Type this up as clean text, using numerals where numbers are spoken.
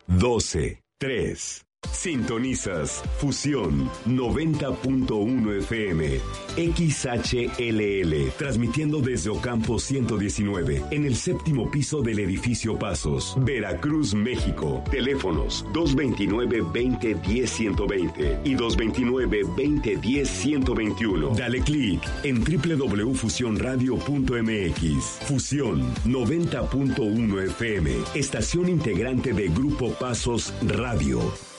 12, 3. Sintonizas Fusión 90.1 FM, XHLL, transmitiendo desde Ocampo 119, en el séptimo piso del edificio Pasos, Veracruz, México. Teléfonos 229-2010-120 y 229-2010-121. Dale clic en www.fusionradio.mx. Fusión 90.1 FM, estación integrante de Grupo Pasos Radio.